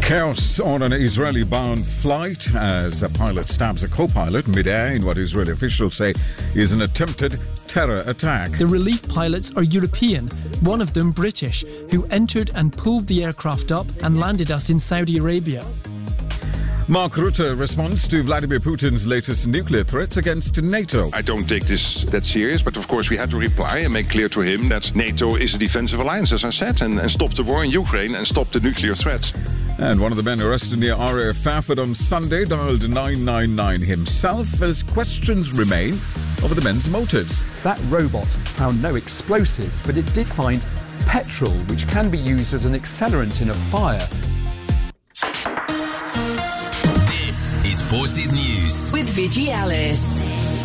Chaos on an Israeli-bound flight as a pilot stabs a co-pilot mid-air in what Israeli officials say is an attempted terror attack. The relief pilots are European, one of them British, who entered and pulled the aircraft up and landed us in Saudi Arabia. Mark Rutte responds to Vladimir Putin's latest nuclear threats against NATO. I don't take this that serious, but of course we had to reply and make clear to him that NATO is a defensive alliance, as I said, and stop the war in Ukraine and stop the nuclear threats. And one of the men arrested near RAF Fairford on Sunday dialed 999 himself as questions remain over the men's motives. That robot found no explosives, but it did find petrol, which can be used as an accelerant in a fire. Forces News with Vigi Alice.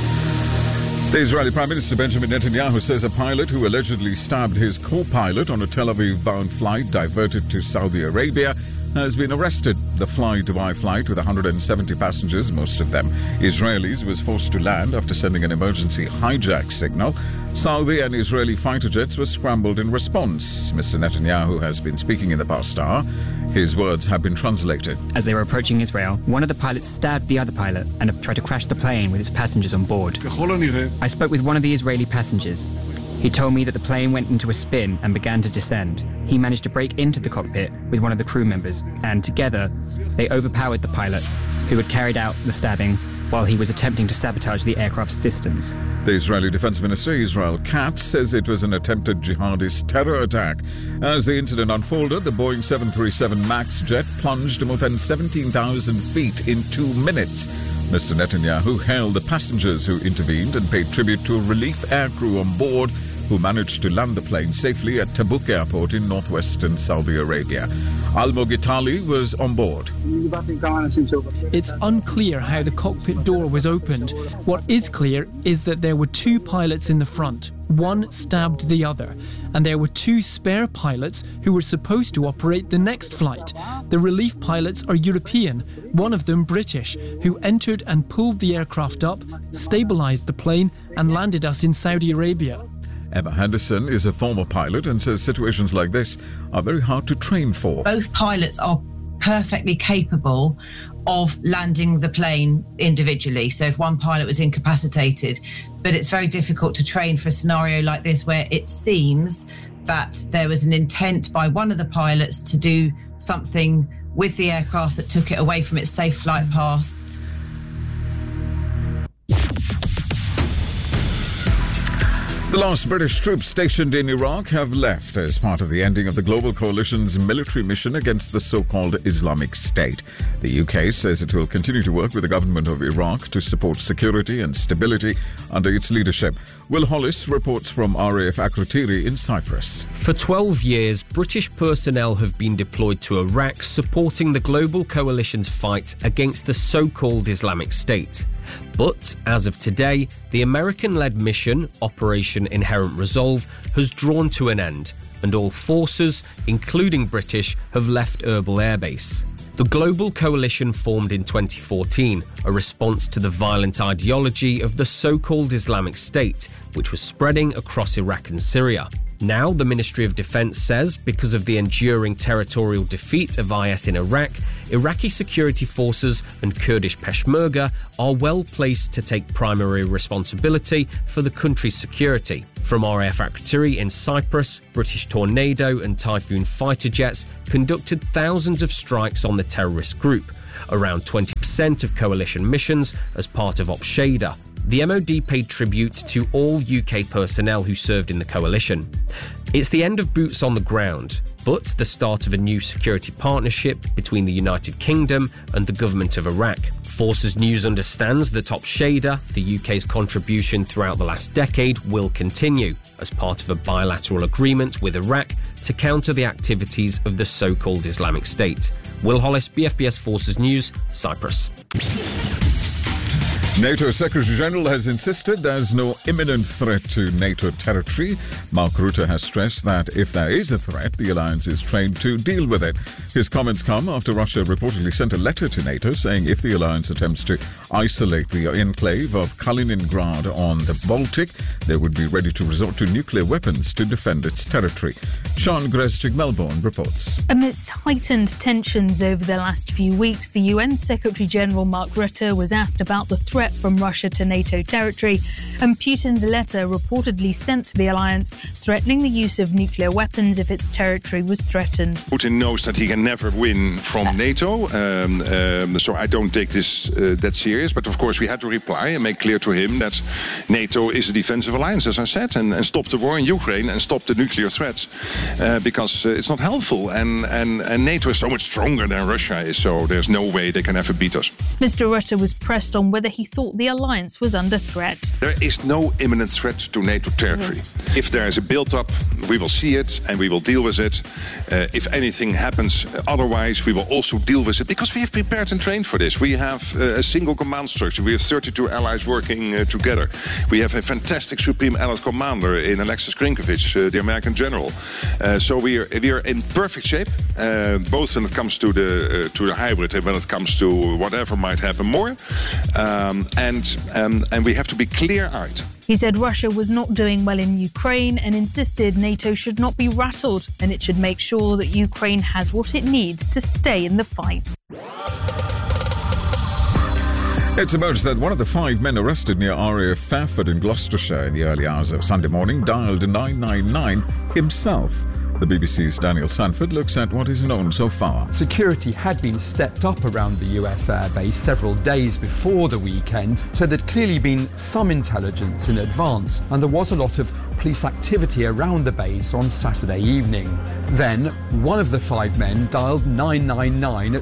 The Israeli Prime Minister Benjamin Netanyahu says a pilot who allegedly stabbed his co-pilot on a Tel Aviv-bound flight diverted to Saudi Arabia has been arrested. The fly-Dubai flight with 170 passengers, most of them Israelis, was forced to land after sending an emergency hijack signal. Saudi and Israeli fighter jets were scrambled in response. Mr. Netanyahu has been speaking in the past hour. His words have been translated. As they were approaching Israel, one of the pilots stabbed the other pilot and tried to crash the plane with its passengers on board. I spoke with one of the Israeli passengers. He told me that the plane went into a spin and began to descend. He managed to break into the cockpit with one of the crew members, and together they overpowered the pilot, who had carried out the stabbing while he was attempting to sabotage the aircraft's systems. The Israeli Defense Minister Israel Katz says it was an attempted jihadist terror attack. As the incident unfolded, the Boeing 737 MAX jet plunged more than 17,000 feet in 2 minutes. Mr. Netanyahu hailed the passengers who intervened and paid tribute to a relief aircrew on board who managed to land the plane safely at Tabuk Airport in northwestern Saudi Arabia. Almo Gitali was on board. It's unclear how the cockpit door was opened. What is clear is that there were 2 pilots in the front. One stabbed the other, and there were 2 spare pilots who were supposed to operate the next flight. The relief pilots are European, one of them British, who entered and pulled the aircraft up, stabilised the plane, and landed us in Saudi Arabia. Emma Henderson is a former pilot and says situations like this are very hard to train for. Both pilots are perfectly capable of landing the plane individually. So if one pilot was incapacitated, but it's very difficult to train for a scenario like this where it seems that there was an intent by one of the pilots to do something with the aircraft that took it away from its safe flight path. The last British troops stationed in Iraq have left as part of the ending of the global coalition's military mission against the so-called Islamic State. The UK says it will continue to work with the government of Iraq to support security and stability under its leadership. Will Hollis reports from RAF Akrotiri in Cyprus. For 12 years, British personnel have been deployed to Iraq supporting the global coalition's fight against the so-called Islamic State. But as of today, the American-led mission, Operation Inherent Resolve, has drawn to an end, and all forces, including British, have left Erbil Air Base. The global coalition formed in 2014, a response to the violent ideology of the so-called Islamic State, which was spreading across Iraq and Syria. Now, the Ministry of Defense says because of the enduring territorial defeat of IS in Iraq, Iraqi security forces and Kurdish Peshmerga are well placed to take primary responsibility for the country's security. From RAF Akrotiri in Cyprus, British Tornado and Typhoon fighter jets conducted thousands of strikes on the terrorist group, around 20% of coalition missions as part of Op Shada. The MOD paid tribute to all UK personnel who served in the coalition. It's the end of boots on the ground, but the start of a new security partnership between the United Kingdom and the government of Iraq. Forces News understands that Op Shada, the UK's contribution throughout the last decade, will continue as part of a bilateral agreement with Iraq to counter the activities of the so-called Islamic State. Will Hollis, BFBS Forces News, Cyprus. NATO Secretary-General has insisted there's no imminent threat to NATO territory. Mark Rutte has stressed that if there is a threat, the alliance is trained to deal with it. His comments come after Russia reportedly sent a letter to NATO saying if the alliance attempts to isolate the enclave of Kaliningrad on the Baltic, they would be ready to resort to nuclear weapons to defend its territory. Sean Grezchik, Melbourne, reports. Amidst heightened tensions over the last few weeks, the UN Secretary-General Mark Rutte was asked about the threat from Russia to NATO territory, and Putin's letter reportedly sent to the alliance threatening the use of nuclear weapons if its territory was threatened. Putin knows that he can never win from NATO, so I don't take this that serious. But of course we had to reply and make clear to him that NATO is a defensive alliance, as I said, and stop the war in Ukraine and stop the nuclear threats, because it's not helpful. And NATO is so much stronger than Russia is, so there's no way they can ever beat us. Mr. Rutte was pressed on whether he thought the alliance was under threat. There is no imminent threat to NATO territory. If there is a build-up, we will see it and we will deal with it. If anything happens otherwise, we will also deal with it, because we have prepared and trained for this. We have a single command structure. We have 32 allies working together. We have a fantastic Supreme Allied Commander in Alexis Krinkovich, the American general. So we are in perfect shape, both when it comes to the hybrid and when it comes to whatever might happen more. And we have to be clear-eyed. He said Russia was not doing well in Ukraine and insisted NATO should not be rattled and it should make sure that Ukraine has what it needs to stay in the fight. It's emerged that one of the 5 men arrested near RAF Fairford in Gloucestershire in the early hours of Sunday morning dialed 999 himself. The BBC's Daniel Sanford looks at what is known so far. Security had been stepped up around the US airbase several days before the weekend, so there'd clearly been some intelligence in advance, and there was a lot of police activity around the base on Saturday evening. Then, one of the 5 men dialed 999 at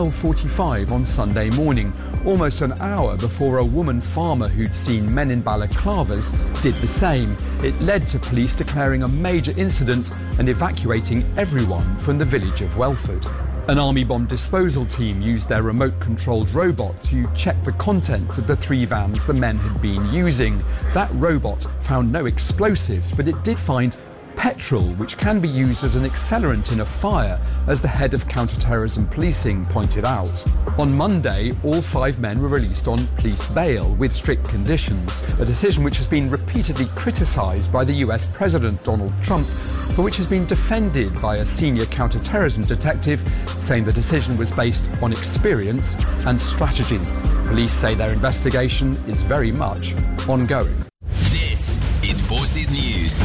12:45 on Sunday morning, almost an hour before a woman farmer who'd seen men in balaclavas did the same. It led to police declaring a major incident and evacuating everyone from the village of Welford. An army bomb disposal team used their remote-controlled robot to check the contents of the 3 vans the men had been using. That robot found no explosives, but it did find petrol, which can be used as an accelerant in a fire, as the head of counter-terrorism policing pointed out. On Monday, all 5 men were released on police bail with strict conditions, a decision which has been repeatedly criticised by the US President Donald Trump, but which has been defended by a senior counter-terrorism detective, saying the decision was based on experience and strategy. Police say their investigation is very much ongoing. This is Forces News.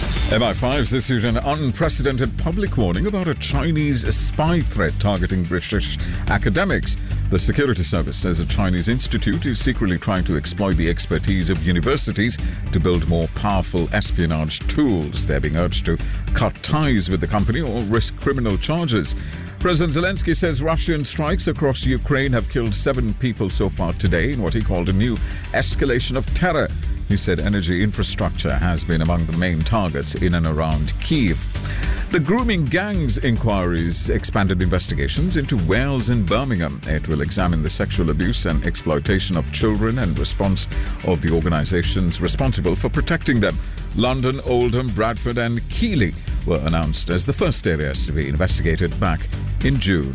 MI5's issued an unprecedented public warning about a Chinese spy threat targeting British academics. The security service says a Chinese institute is secretly trying to exploit the expertise of universities to build more powerful espionage tools. They're being urged to cut ties with the company or risk criminal charges. President Zelensky says Russian strikes across Ukraine have killed 7 people so far today in what he called a new escalation of terror. He said energy infrastructure has been among the main targets in and around Kyiv. The grooming gangs inquiries expanded investigations into Wales and Birmingham. It will examine the sexual abuse and exploitation of children and response of the organisations responsible for protecting them. London, Oldham, Bradford and Keighley were announced as the first areas to be investigated back in June.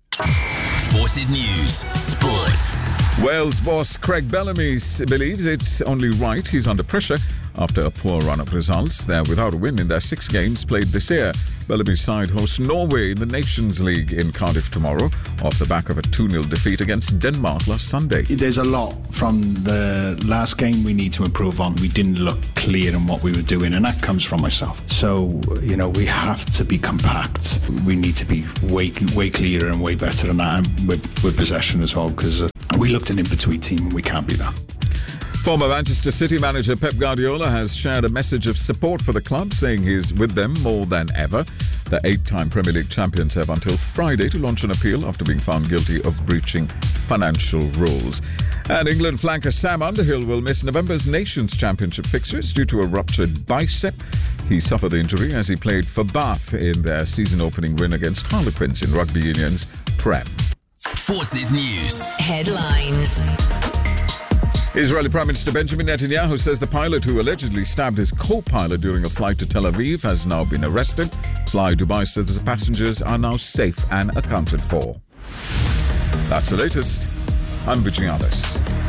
Forces News Sports. Wales boss Craig Bellamy believes it's only right he's under pressure after a poor run of results. They're without a win in their 6 games played this year. Bellamy's side hosts Norway in the Nations League in Cardiff tomorrow off the back of a 2-0 defeat against Denmark last Sunday. There's a lot from the last game we need to improve on. We didn't look clear in what we were doing, and that comes from myself. So, we have to be compact. We need to be way clearer and way better than that, and with possession as well, because we looked an in-between team and we can't be that. Former Manchester City manager Pep Guardiola has shared a message of support for the club, saying he's with them more than ever. The 8-time Premier League champions have until Friday to launch an appeal after being found guilty of breaching financial rules. And England flanker Sam Underhill will miss November's Nations Championship fixtures due to a ruptured bicep. He suffered the injury as he played for Bath in their season-opening win against Harlequins in Rugby Union's Prem. Forces News headlines. Israeli Prime Minister Benjamin Netanyahu says the pilot who allegedly stabbed his co-pilot during a flight to Tel Aviv has now been arrested. Fly Dubai says the passengers are now safe and accounted for. That's the latest. I'm Vijay Alice.